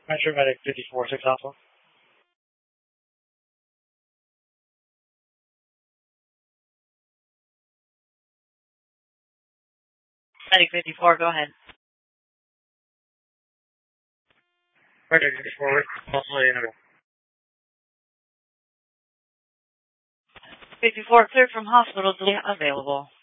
Metro Medic 54, 6 Alpha. Medic 54, go ahead. Medic 54, also Annabelle. 54, cleared from hospital, available.